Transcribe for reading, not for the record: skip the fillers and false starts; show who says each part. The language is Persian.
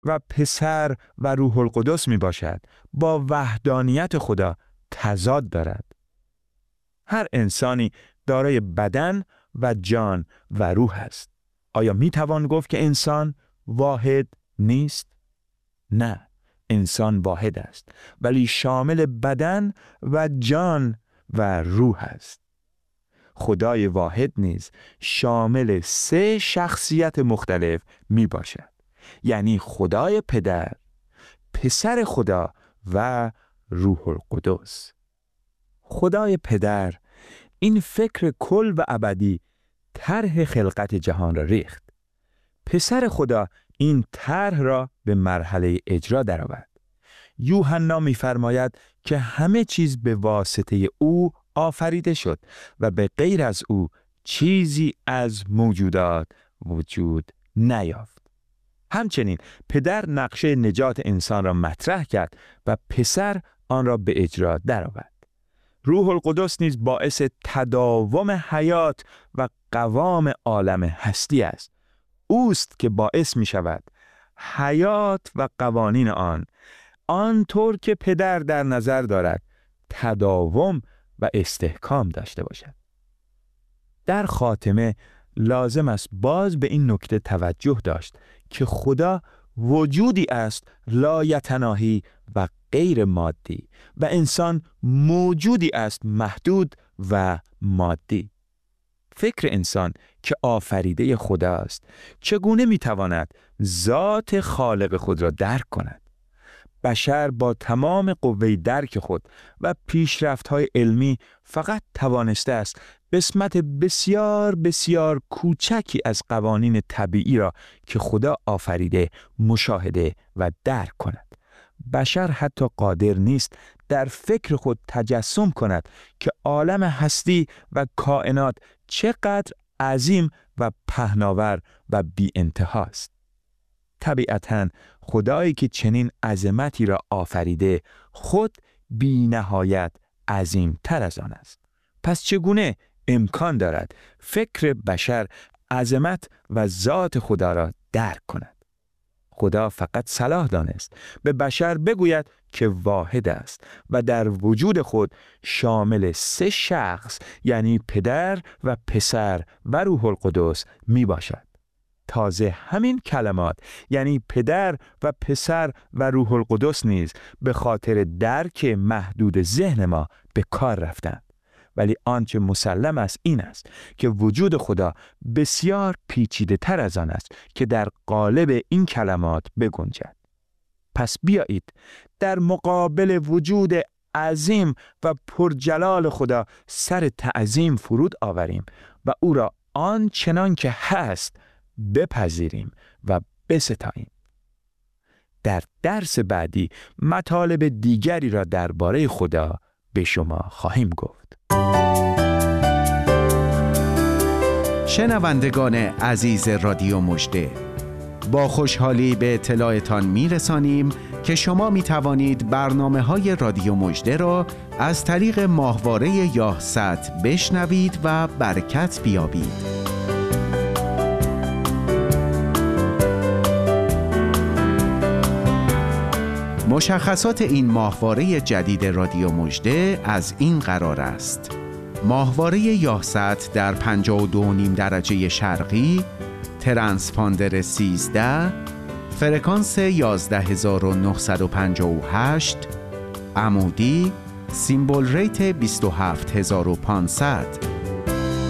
Speaker 1: و پسر و روح القدس می باشد با وحدانیت خدا تضاد دارد. هر انسانی دارای بدن و جان و روح است. آیا می توان گفت که انسان واحد نیست؟ نه، انسان واحد است، ولی شامل بدن و جان و روح است. خدای واحد نیز شامل 3 شخصیت مختلف می باشد، یعنی خدای پدر، پسر خدا و روح القدس. خدای پدر این فکر کل و ابدی طرح خلقت جهان را ریخت. پسر خدا این طرح را به مرحله اجرا درآورد. یوحنا می‌فرماید که همه چیز به واسطه او آفریده شد و به غیر از او چیزی از موجودات وجود نیافت. همچنین پدر نقشه نجات انسان را مطرح کرد و پسر آن را به اجرا درآورد. روح القدس نیز باعث تداوم حیات و قوام عالم هستی است. اوست که باعث می شود حیات و قوانین آنطور که پدر در نظر دارد تداوم و استحکام داشته باشد. در خاتمه لازم است باز به این نکته توجه داشت که خدا وجودی است لایتناهی و غیر مادی و انسان موجودی است محدود و مادی. فکر انسان که آفریده خدا است چگونه میتواند ذات خالق خود را درک کند؟ بشر با تمام قوه درک خود و پیشرفت‌های علمی فقط توانسته است قسمت بسیار بسیار کوچکی از قوانین طبیعی را که خدا آفریده مشاهده و درک کند. بشر حتی قادر نیست در فکر خود تجسم کند که عالم هستی و کائنات چقدر عظیم و پهناور و بی انتهاست. طبیعتاً خدایی که چنین عظمتی را آفریده خود بی نهایت عظیم تر از آن است. پس چگونه امکان دارد فکر بشر عظمت و ذات خدا را درک کند؟ خدا فقط صلاح دانست به بشر بگوید که واحد است و در وجود خود شامل 3 شخص یعنی پدر و پسر و روح القدس می باشد. تازه همین کلمات یعنی پدر و پسر و روح القدس نیز به خاطر درک محدود ذهن ما به کار رفتند. ولی آنچه مسلم است این است که وجود خدا بسیار پیچیده تر از آن است که در قالب این کلمات بگنجد. پس بیایید در مقابل وجود عظیم و پرجلال خدا سر تعظیم فرود آوریم و او را آنچنان که هست بپذیریم و بستاییم. در درس بعدی مطالب دیگری را درباره خدا به شما خواهیم گفت.
Speaker 2: شنوندگان عزیز رادیو مژده، با خوشحالی به اطلاعتان میرسانیم که شما می توانید برنامه‌های رادیو مژده را از طریق ماهواره یاهصد بشنوید و برکت بیابید. مشخصات این ماهواره جدید رادیو مژده از این قرار است: ماهواره یاهصد در 52.5 درجه شرقی، ترانسپاندر 13، فرکانس 11958، عمودی، سیمبل ریت 27500.